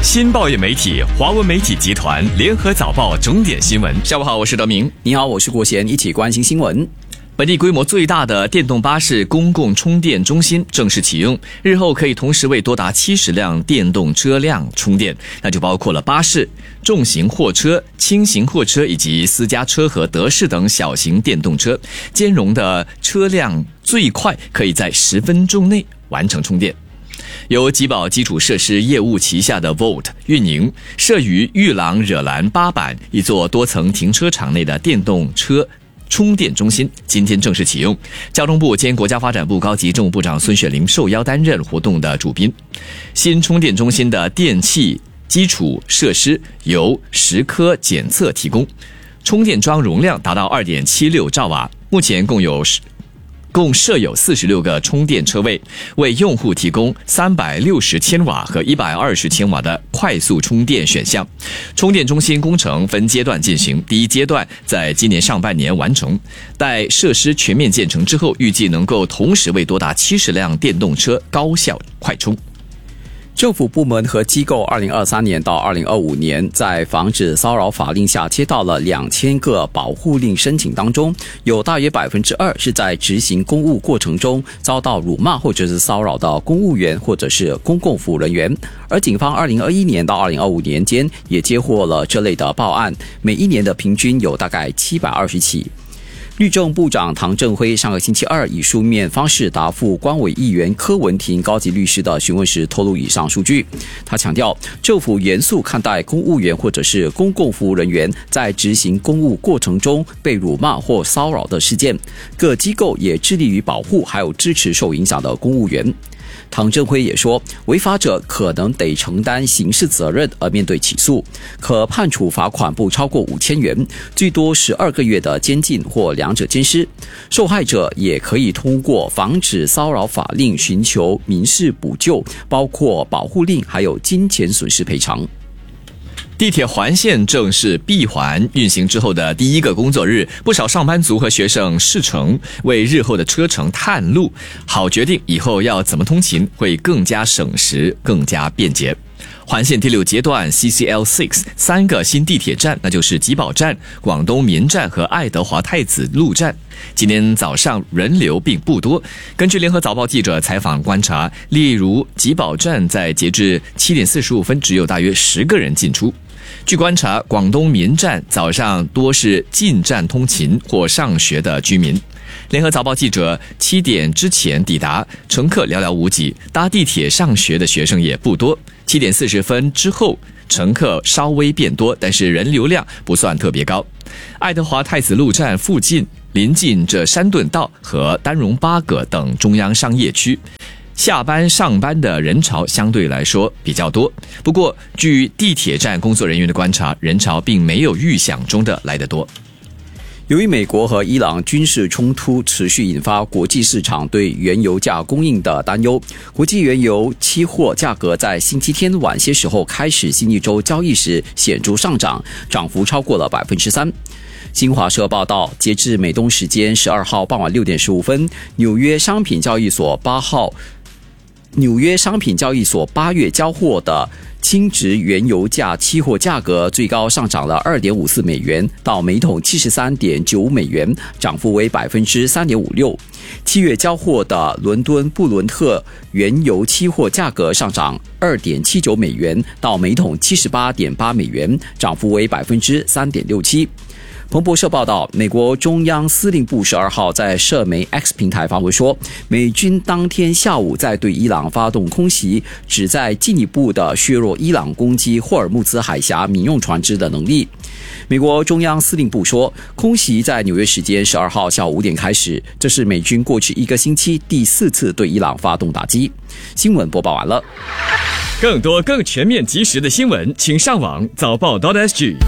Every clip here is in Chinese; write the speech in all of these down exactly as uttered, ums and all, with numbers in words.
新报业媒体华文媒体集团联合早报重点新闻。下午好，我是德明。 你好，我是国贤，一起关心新闻。 本地规模最大的电动巴士公共充电中心正式启用，日后可以同时为多达七十辆电动车辆充电，那就包括了巴士、重型货车、轻型货车以及私家车和德士等小型电动车，兼容的车辆最快可以在十分钟内完成充电。由吉宝基础设施业务旗下的 Volt 运营，设于玉郎惹兰八坂一座多层停车场内的电动车充电中心今天正式启用，交通部兼国家发展部高级政务部长孙雪玲受邀担任活动的主宾。新充电中心的电气基础设施由十科检测提供，充电桩容量达到 二点七六兆瓦，目前共有共设有四十六个充电车位，为用户提供三百六十千瓦和一百二十千瓦的快速充电选项。充电中心工程分阶段进行，第一阶段在今年上半年完成，待设施全面建成之后，预计能够同时为多达七十辆电动车高效快充。 政府部门和机构二零二三年到二零二五年在防止骚扰法令下接到了两千个保护令申请，当中有大约 百分之二 是在执行公务过程中遭到辱骂或者是骚扰的公务员或者是公共服务人员。而警方二零二一年到二零二五年间也接获了这类的报案，每一年的平均有大概七百二十起。律政部长唐正辉上个星期二以书面方式答复官委议员柯文婷高级律师的询问时透露以上数据。他强调，政府严肃看待公务员或者是公共服务人员在执行公务过程中被辱骂或骚扰的事件，各机构也致力于保护还有支持受影响的公务员。唐正辉也说，违法者可能得承担刑事责任而面对起诉，可判处罚款不超过五千元，最多十二个月的监禁或两者兼施。受害者也可以通过防止骚扰法令寻求民事补救，包括保护令还有金钱损失赔偿。 地铁环线正式闭环运行之后的第一个工作日，不少上班族和学生试乘，为日后的车程探路，好决定以后要怎么通勤，会更加省时更加便捷。环线第六阶段 C C L 六 三个新地铁站，那就是吉宝站、广东民站和爱德华太子路站。今天早上人流并不多，根据联合早报记者采访观察，例如吉宝站在截至七点四十五分只有大约十个人进出。据观察，广东民站早上多是进站通勤或上学的居民。联合早报记者七点之前抵达，乘客寥寥无几，搭地铁上学的学生也不多。七点四十分之后，乘客稍微变多，但是人流量不算特别高。爱德华太子路站附近临近这山顿道和丹戎巴葛等中央商业区，下班上班的人潮相对来说比较多，不过据地铁站工作人员的观察，人潮并没有预想中的来得多。 由于美国和伊朗军事冲突持续引发国际市场对原油价供应的担忧，国际原油期货价格在星期天晚些时候开始新一周交易时显著上涨，涨幅超过了 百分之三。新华社报道，截至美东时间十二号傍晚六点十五分，纽约商品交易所八号纽约商品交易所八月交货的轻质原油价期货价格最高上涨了 二点五四美元，到每桶 七十三点九五美元，涨幅为 百分之三点五六。七月交货的伦敦布伦特原油期货价格上涨 二点七九美元，到每桶 七十八点八美元，涨幅为 百分之三点六七。彭博社报道，美国中央司令部十二号在社媒 X 平台发文说，美军当天下午在对伊朗发动空袭，旨在进一步的削弱伊朗攻击霍尔木兹海峡民用船只的能力。美国中央司令部说，空袭在纽约时间十二号下午五点开始，这是美军过去一个星期第四次对伊朗发动打击。新闻播报完了。 更多更全面及时的新闻，请上网早报 .sg。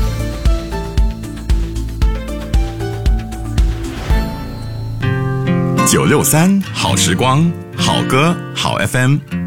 九六三好时光，好歌好 F M。